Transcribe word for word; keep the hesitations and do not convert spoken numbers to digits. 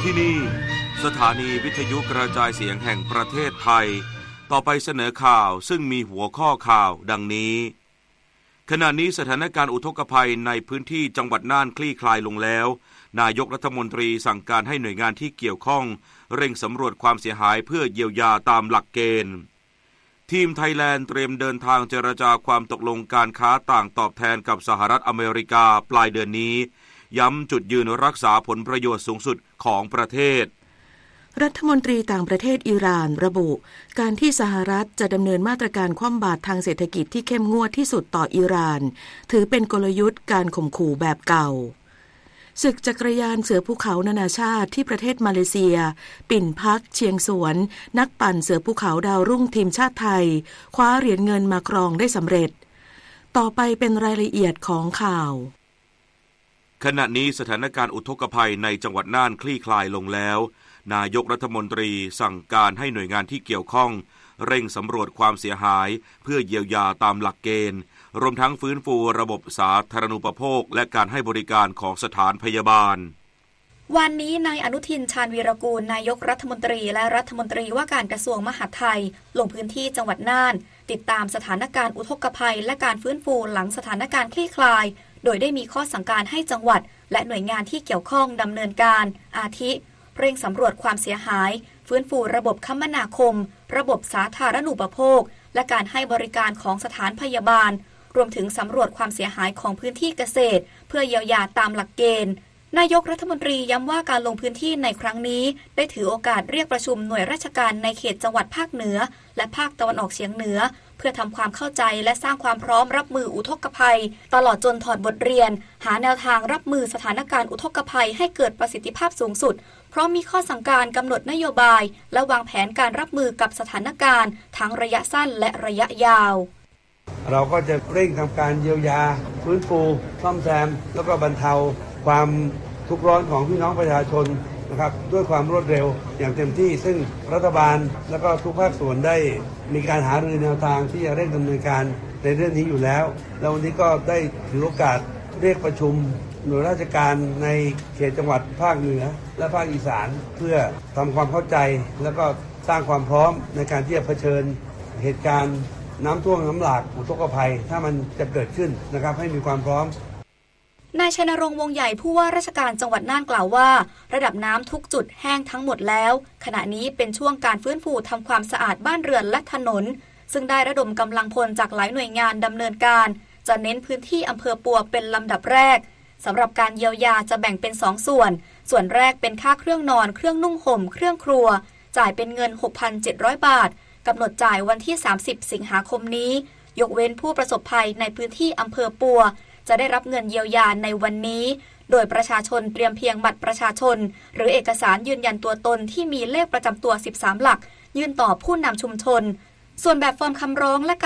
ที่นี่สถานีวิทยุกระจายเสียงแห่งประเทศไทยต่อไปเสนอข่าวซึ่งมีหัวข้อข่าวดังนี้ขณะนี้สถานการณ์อุทกภัยในพื้นที่จังหวัดน่านคลี่คลายลงแล้วนายกรัฐมนตรีสั่งการให้หน่วยงานที่เกี่ยวข้องเร่งสำรวจความเสียหายเพื่อเยียวยาตามหลักเกณฑ์ทีมไทยแลนด์เตรียมเดินทางเจรจาความตกลงการค้าต่างตอบแทนกับสหรัฐอเมริกาปลายเดือนนี้ย้ำจุดยืนรักษาผลประโยชน์สูงสุดของประเทศรัฐมนตรีต่างประเทศอิหร่านระบุการที่สหรัฐจะดำเนินมาตรการคว่ำบาตรทางเศรษฐกิจที่เข้มงวดที่สุดต่ออิหร่านถือเป็นกลยุทธ์การข่มขู่แบบเก่าศึกจักรยานเสือภูเขานานาชาติที่ประเทศมาเลเซียปิ่นพักเชียงสวนนักปั่นเสือภูเขาดาวรุ่งทีมชาติไทยคว้าเหรียญเงินมาครองได้สำเร็จต่อไปเป็นรายละเอียดของข่าวขณะนี้สถานการณ์อุทกภัยในจังหวัดน่านคลี่คลายลงแล้วนายกรัฐมนตรีสั่งการให้หน่วยงานที่เกี่ยวข้องเร่งสำรวจความเสียหายเพื่อเยียวยาตามหลักเกณฑ์รวมทั้งฟื้นฟูระบบสาธารณูปโภคและการให้บริการของสถานพยาบาลวันนี้นายอนุทินชาญวีรกูลนายกรัฐมนตรีและรัฐมนตรีว่าการกระทรวงมหาดไทยลงพื้นที่จังหวัดน่านติดตามสถานการณ์อุทกภัยและการฟื้นฟูหลังสถานการณ์คลี่คลายโดยได้มีข้อสั่งการให้จังหวัดและหน่วยงานที่เกี่ยวข้องดำเนินการอาทิเร่งสำรวจความเสียหายฟื้นฟูระบบคมนาคมระบบสาธารณูปโภคและการให้บริการของสถานพยาบาลรวมถึงสำรวจความเสียหายของพื้นที่เกษตรเพื่อเยียวยาตามหลักเกณฑ์นายกรัฐมนตรีย้ำว่าการลงพื้นที่ในครั้งนี้ได้ถือโอกาสเรียกประชุมหน่วยราชการในเขตจังหวัดภาคเหนือและภาคตะวันออกเฉียงเหนือเพื่อทำความเข้าใจและสร้างความพร้อมรับมืออุทกภัยตลอดจนถอดบทเรียนหาแนวทางรับมือสถานการณ์อุทกภัยให้เกิดประสิทธิภาพสูงสุดเพราะมีข้อสั่งการกำหนดนโยบายและวางแผนการรับมือกับสถานการณ์ทั้งระยะสั้นและระยะยาวเราก็จะเร่งทำการเยียวยาฟื้นฟูซ่อมแซมแล้วก็บรรเทาความทุกข์ร้อนของพี่น้องประชาชนนะครับด้วยความรวดเร็วอย่างเต็มที่ซึ่งรัฐบาลและก็ทุกภาคส่วนได้มีการหารือแนวทางที่จะเร่งดำเนินการในเรื่องนี้อยู่แล้วแล้ววันนี้ก็ได้ถือโอกาสเรียกประชุมหน่วยราชการในเขตจังหวัดภาคเหนือและภาคอีสานเพื่อทำความเข้าใจแล้วก็สร้างความพร้อมในการที่จะเผชิญเหตุการณ์น้ำท่วมน้ำหลากอุทกภัยถ้ามันจะเกิดขึ้นนะครับให้มีความพร้อมนายชัยนรงค์วงใหญ่ผู้ว่าราชการจังหวัดน่านกล่าวว่าระดับน้ำทุกจุดแห้งทั้งหมดแล้วขณะนี้เป็นช่วงการฟื้นฟูทำความสะอาดบ้านเรือนและถนนซึ่งได้ระดมกำลังพลจากหลายหน่วยงานดำเนินการจะเน้นพื้นที่อำเภอปัวเป็นลำดับแรกสำหรับการเยียวยาจะแบ่งเป็นสองส่วนส่วนแรกเป็นค่าเครื่องนอนเครื่องนุ่งห่มเครื่องครัวจ่ายเป็นเงิน หกพันเจ็ดร้อย บาทกำหนดจ่ายวันที่สามสิบสิงหาคมนี้ยกเว้นผู้ประสบภัยในพื้นที่อำเภอปัวจะได้รับเงินเยียวยาในวันนี้โดยประชาชนเตรียมเพียงบัตรประชาชนหรือเอกสารยืนยันตัวตนที่มีเลขประจำตัวสิบสามหลักยื่นต่อผู้นำชุมชนส่วนแบบฟอร์มคำร้องและ